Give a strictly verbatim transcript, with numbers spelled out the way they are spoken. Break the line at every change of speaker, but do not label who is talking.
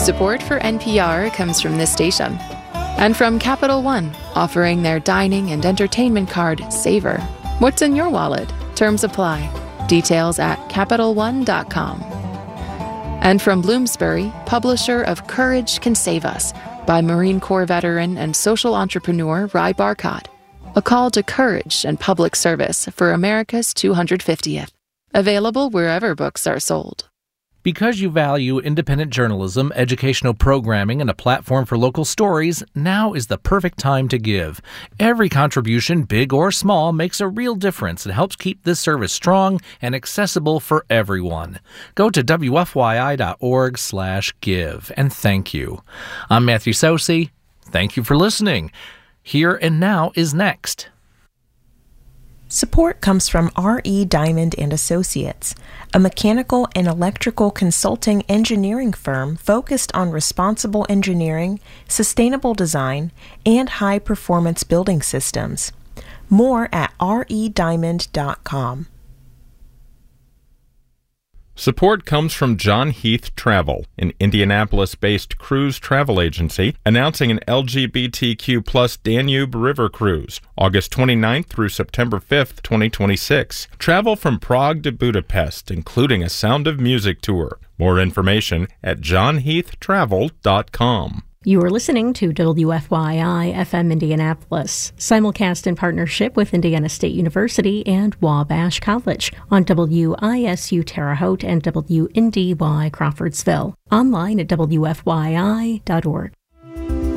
Support for N P R comes from this station and from Capital One, offering their dining and entertainment card, Savor. What's in your wallet? Terms apply. Details at Capital One dot com. And from Bloomsbury, publisher of Courage Can Save Us by Marine Corps veteran and social entrepreneur Ry Barcott. A call to courage and public service for America's two hundred fiftieth. Available wherever books are sold.
Because you value independent journalism, educational programming, and a platform for local stories, now is the perfect time to give. Every contribution, big or small, makes a real difference and helps keep this service strong and accessible for everyone. Go to W F Y I dot org slash give, and thank you. I'm Matthew Sosi. Thank you for listening. Here and Now is next.
Support comes from R E. Diamond and Associates, a mechanical and electrical consulting engineering firm focused on responsible engineering, sustainable design, and high-performance building systems. More at R E diamond dot com.
Support comes from John Heath Travel, an Indianapolis-based cruise travel agency, announcing an L G B T Q plus Danube River Cruise, August twenty-ninth through September fifth, twenty twenty-six. Travel from Prague to Budapest, including a Sound of Music tour. More information at john heath travel dot com.
You are listening to W F Y I F M Indianapolis, simulcast in partnership with Indiana State University and Wabash College on W I S U Terre Haute and W N D Y Crawfordsville. Online at W F Y I dot org.